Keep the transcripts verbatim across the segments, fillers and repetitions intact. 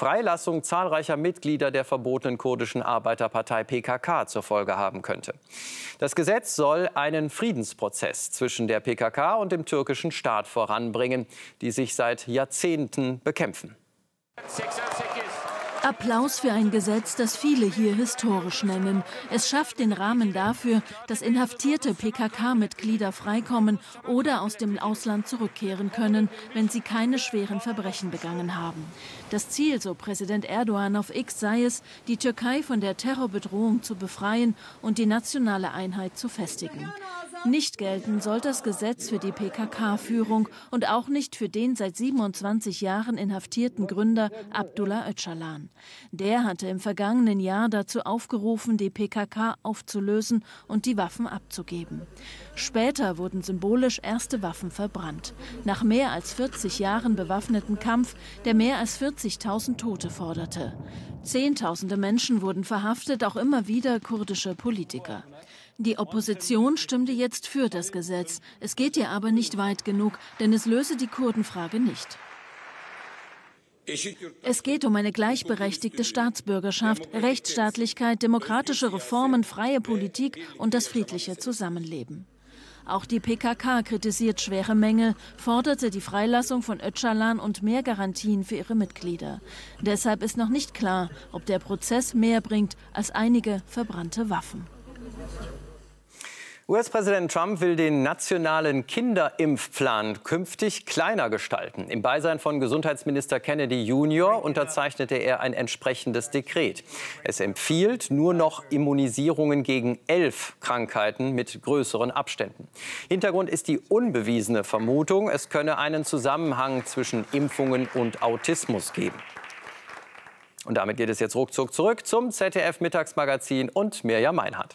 Freilassung zahlreicher Mitglieder der verbotenen kurdischen Arbeiterpartei P K K zur Folge haben könnte. Das Gesetz soll einen Friedensprozess zwischen der P K K und dem türkischen Staat voranbringen, die sich seit Jahrzehnten bekämpfen. Applaus für ein Gesetz, das viele hier historisch nennen. Es schafft den Rahmen dafür, dass inhaftierte P K K-Mitglieder freikommen oder aus dem Ausland zurückkehren können, wenn sie keine schweren Verbrechen begangen haben. Das Ziel, so Präsident Erdogan auf X, sei es, die Türkei von der Terrorbedrohung zu befreien und die nationale Einheit zu festigen. Nicht gelten soll das Gesetz für die P K K-Führung und auch nicht für den seit siebenundzwanzig Jahren inhaftierten Gründer Abdullah Öcalan. Der hatte im vergangenen Jahr dazu aufgerufen, die P K K aufzulösen und die Waffen abzugeben. Später wurden symbolisch erste Waffen verbrannt. Nach mehr als vierzig Jahren bewaffneten Kampf, der mehr als vierzigtausend Tote forderte. Zehntausende Menschen wurden verhaftet, auch immer wieder kurdische Politiker. Die Opposition stimmte jetzt für das Gesetz. Es geht ihr aber nicht weit genug, denn es löse die Kurdenfrage nicht. Es geht um eine gleichberechtigte Staatsbürgerschaft, Rechtsstaatlichkeit, demokratische Reformen, freie Politik und das friedliche Zusammenleben. Auch die P K K kritisiert schwere Mängel, forderte die Freilassung von Öcalan und mehr Garantien für ihre Mitglieder. Deshalb ist noch nicht klar, ob der Prozess mehr bringt als einige verbrannte Waffen. U S-Präsident Trump will den nationalen Kinderimpfplan künftig kleiner gestalten. Im Beisein von Gesundheitsminister Kennedy Junior unterzeichnete er ein entsprechendes Dekret. Es empfiehlt nur noch Immunisierungen gegen elf Krankheiten mit größeren Abständen. Hintergrund ist die unbewiesene Vermutung, es könne einen Zusammenhang zwischen Impfungen und Autismus geben. Und damit geht es jetzt ruckzuck zurück zum Z D F-Mittagsmagazin und Mirjam Meinhardt.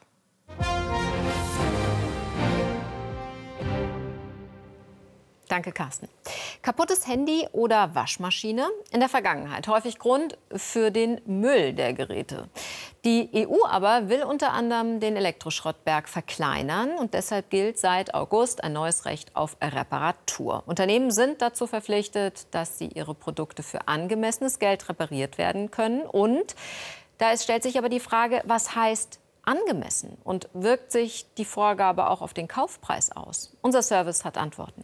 Danke, Carsten. Kaputtes Handy oder Waschmaschine? In der Vergangenheit häufig Grund für den Müll der Geräte. Die E U aber will unter anderem den Elektroschrottberg verkleinern. Und deshalb gilt seit August ein neues Recht auf Reparatur. Unternehmen sind dazu verpflichtet, dass sie ihre Produkte für angemessenes Geld repariert werden können. Und da ist, stellt sich aber die Frage, was heißt angemessen? Und wirkt sich die Vorgabe auch auf den Kaufpreis aus? Unser Service hat Antworten.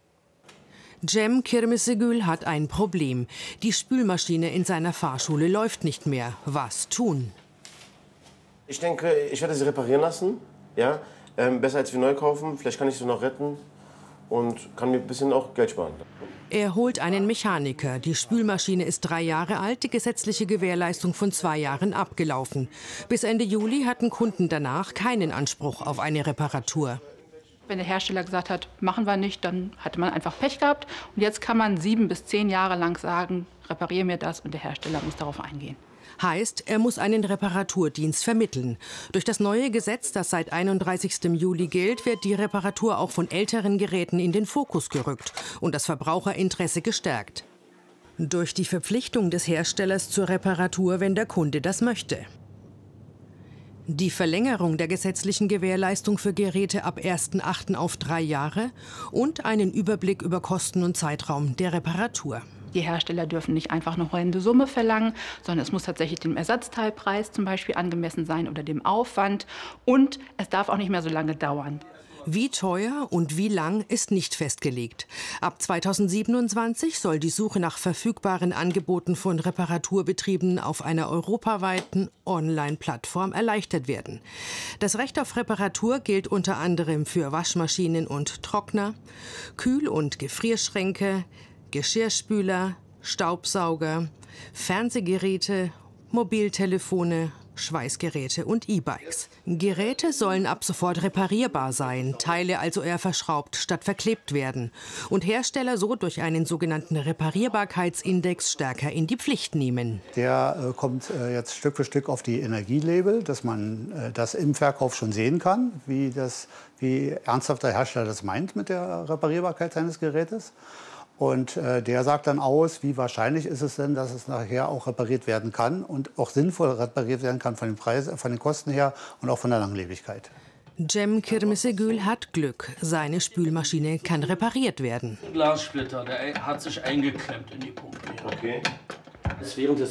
Cem Kirmisegül hat ein Problem. Die Spülmaschine in seiner Fahrschule läuft nicht mehr. Was tun? Ich denke, ich werde sie reparieren lassen. Ja? Ähm, besser als wir neu kaufen. Vielleicht kann ich sie noch retten und kann mir ein bisschen auch Geld sparen. Er holt einen Mechaniker. Die Spülmaschine ist drei Jahre alt, die gesetzliche Gewährleistung von zwei Jahren abgelaufen. Bis Ende Juli hatten Kunden danach keinen Anspruch auf eine Reparatur. Wenn der Hersteller gesagt hat, machen wir nicht, dann hatte man einfach Pech gehabt. Und jetzt kann man sieben bis zehn Jahre lang sagen, repariere mir das, und der Hersteller muss darauf eingehen. Heißt, er muss einen Reparaturdienst vermitteln. Durch das neue Gesetz, das seit einunddreißigsten Juli gilt, wird die Reparatur auch von älteren Geräten in den Fokus gerückt und das Verbraucherinteresse gestärkt. Durch die Verpflichtung des Herstellers zur Reparatur, wenn der Kunde das möchte. Die Verlängerung der gesetzlichen Gewährleistung für Geräte ab ersten achten auf drei Jahre und einen Überblick über Kosten und Zeitraum der Reparatur. Die Hersteller dürfen nicht einfach eine horrende Summe verlangen, sondern es muss tatsächlich dem Ersatzteilpreis zum Beispiel angemessen sein oder dem Aufwand. Und es darf auch nicht mehr so lange dauern. Wie teuer und wie lang ist nicht festgelegt. Ab zweitausendsiebenundzwanzig soll die Suche nach verfügbaren Angeboten von Reparaturbetrieben auf einer europaweiten Online-Plattform erleichtert werden. Das Recht auf Reparatur gilt unter anderem für Waschmaschinen und Trockner, Kühl- und Gefrierschränke, Geschirrspüler, Staubsauger, Fernsehgeräte, Mobiltelefone, Schweißgeräte und E-Bikes. Geräte sollen ab sofort reparierbar sein, Teile also eher verschraubt statt verklebt werden und Hersteller so durch einen sogenannten Reparierbarkeitsindex stärker in die Pflicht nehmen. Der äh, kommt äh, jetzt Stück für Stück auf die Energielabel, dass man äh, das im Verkauf schon sehen kann, wie, das, wie ernsthaft der Hersteller das meint mit der Reparierbarkeit seines Gerätes. Und äh, der sagt dann aus, wie wahrscheinlich ist es denn, dass es nachher auch repariert werden kann und auch sinnvoll repariert werden kann von den Preisen, von den Kosten her und auch von der Langlebigkeit. Cem Kirmisegül hat Glück. Seine Spülmaschine kann repariert werden. Glassplitter, der hat sich eingeklemmt in die Pumpe. Okay. Ist während des